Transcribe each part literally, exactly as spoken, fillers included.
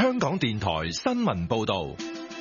香港電台新聞報道。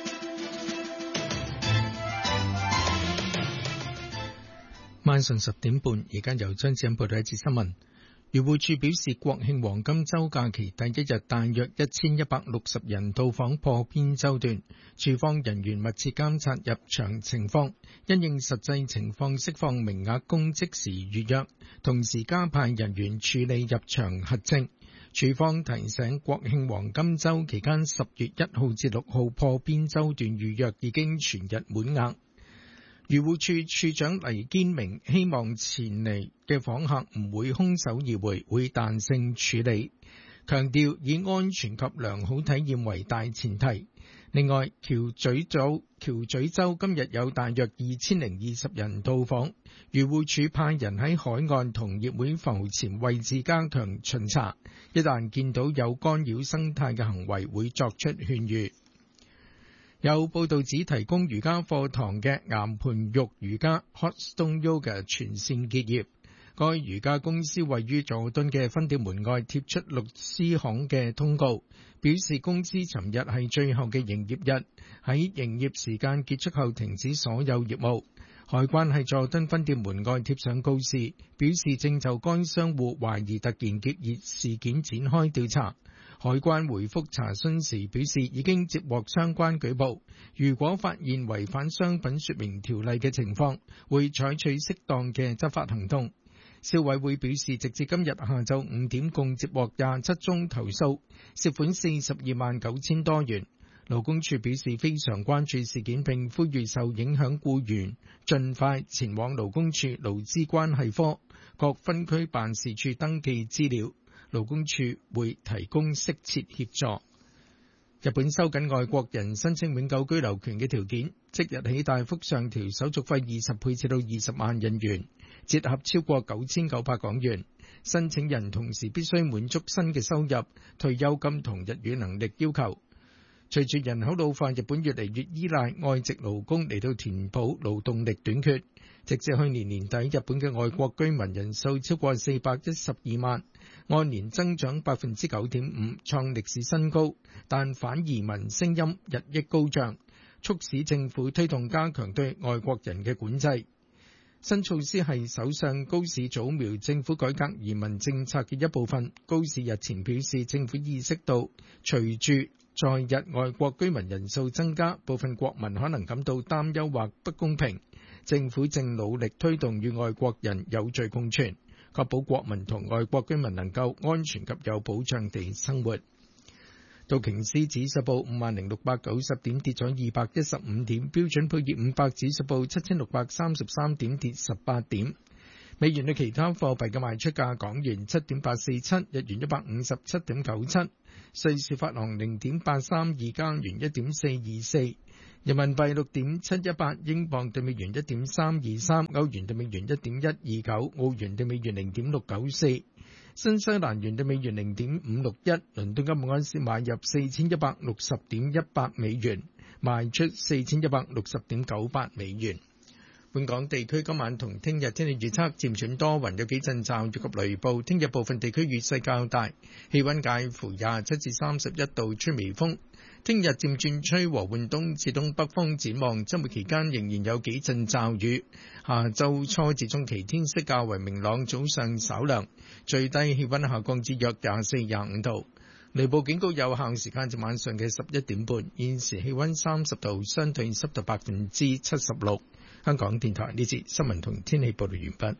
晚上十點半，而家由張子欣報道一節新聞。漁護署表示，國慶黃金週假期第一日，大約一千一百六十人到訪破邊洲段，署方人員密切監察入場情況，因應實際情況釋放名額供即時預約，同時加派人員處理入場核證。署方提醒，國慶黃金週期間十月一號至六號破邊洲段預約已經全日滿額。漁護署署長黎堅明希望前嚟嘅訪客唔會空手而回，會彈性處理，強調以安全及良好體驗為大前提。另外，橋咀洲橋咀洲今日有大約二千零二十人到訪，漁護署派人喺海岸同業會浮潛位置加強巡查，一旦見到有干擾生態嘅行為，會作出勸喻。有報道指提供瑜伽課堂嘅岩盤浴瑜伽 Hot Stone Yoga 全線結業。該瑜伽公司位於佐敦嘅分店門外貼出律師行嘅通告，表示公司尋日係最後嘅營業日，喺營業時間結束後停止所有業務。海關喺佐敦分店門外貼上告示，表示正就該商戶懷疑突然結業事件展開調查。海關回覆查詢時表示，已經接獲相關舉報，如果發現違反商品說明條例嘅情況，會採取適當嘅執法行動。消委會表示，直至今日下晝五點，共接獲廿七宗投訴，涉款四十二萬九千多元。勞工處表示非常關注事件，並呼籲受影響僱員盡快前往勞工處勞資關係科各分區辦事處登記資料。勞工處會提供適切協助。日本收緊外國人申請永久居留權嘅條件，即日起大幅上調手續費二十倍至到二十萬日元，折合超過九千九百港元。申請人同時必須滿足新嘅收入、退休金同日語能力要求。隨住人口老化，日本越嚟越依賴外籍勞工嚟到填補勞動力短缺。直至去年年底，日本嘅外國居民人數超過四百一十二萬，按年增長百分之九點五，創歷史新高。但反移民聲音日益高漲，促使政府推動加強對外國人嘅管制。新措施係首相高市早苗政府改革移民政策嘅一部分。高市日前表示，政府意識到隨住在日外國居民人數增加，部分國民可能感到擔憂或不公平。政府正努力推動與外國人有序共存，確保國民同外國居民能夠安全及有保障地生活。道瓊斯指數報五萬零六百九十點，跌咗二百一十五點。標準普爾五百指數報七千六百三十三點，跌十八點。美元對其他貨幣嘅賣出價：港元七點八四七，日元一百五十七點九七，瑞士法郎零點八三二，加元一點四二四，人民幣六點七一八，英鎊對美元一點三二三，歐元對美元一點一二九，澳元對美元零點六九四，新西蘭元對美元零點五六一。倫敦金每盎司買入四千一百六十點一八美元，賣出四千一百六十點九八美元。本港地區今晚同聽日天氣預測漸轉多雲，有幾陣驟雨及雷暴。聽日部分地區雨勢較大，氣溫介乎廿七至三十一度，吹微風。聽日漸轉吹和緩東至東北風，展望週末期間仍然有幾陣驟雨。下週初至中期天色較為明朗，早上稍涼，最低氣溫下降至約廿四、廿五度。雷暴警告有效時間至晚上嘅十一點半。現時氣溫三十度，相對濕度百分之七十六。香港電台呢節新聞同天氣報道完畢。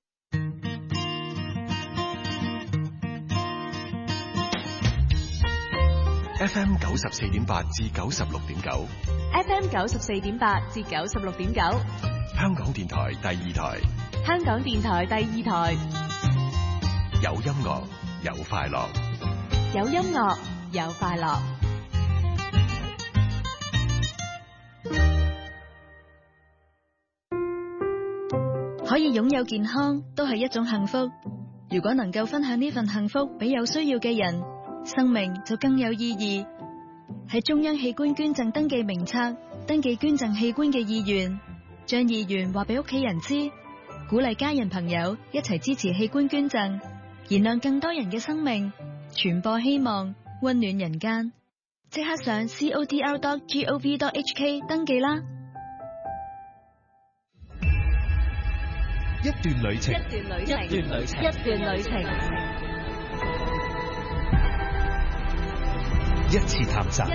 F M 九十四點八至九十六點九 ，F M 九十四點八至九十六點九， 香港電台第二台， 香港電台第二台， 有音樂有快樂， 有音樂有快樂。 可以擁有健康都係一種幸福。如果能夠分享呢份幸福俾有需要嘅人，生命就更有意義。喺中央器官捐贈登記名冊登記捐贈器官嘅意願，將意願話俾屋企人知，鼓勵家人朋友一齊支持器官捐贈，燃亮更多人嘅生命，傳播希望，溫暖人間。 即刻上 c o d r dot gov dot h k 登記啦！ 一段旅程， 一段旅程， 一段旅程， 一段旅程， 一次探索。